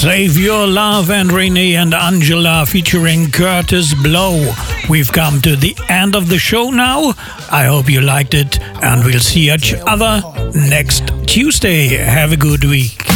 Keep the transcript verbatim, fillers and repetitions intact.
Save Your Love and Renee and Angela featuring Curtis Blow. We've come to the end of the show now. I hope you liked it, and we'll see each other next Tuesday. Have a good week.